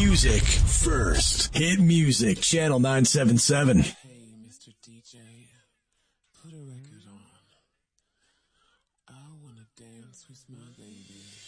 music first. Hit music, channel 977. Hey, Mr. DJ, put a record on. I wanna dance with my baby.